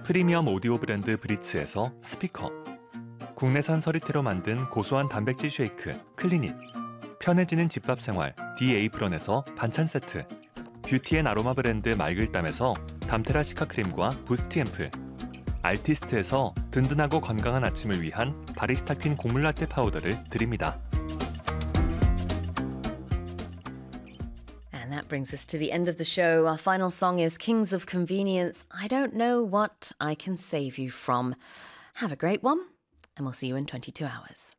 프리미엄 오디오 브랜드 브리츠에서 스피커, 국내산 서리태로 만든 고소한 단백질 쉐이크 클리닛, 편해지는 집밥 생활 디에이프런에서 반찬 세트, 뷰티 앤 아로마 브랜드 맑을담에서 담테라 시카 크림과 부스트 앰플, 알티스트에서 든든하고 건강한 아침을 위한 바리스타 퀸 곡물 라떼 파우더를 드립니다. And that brings us to the end of the show. Our final song is Kings of Convenience. I don't know what I can save you from. Have a great one, and we'll see you in 22 hours.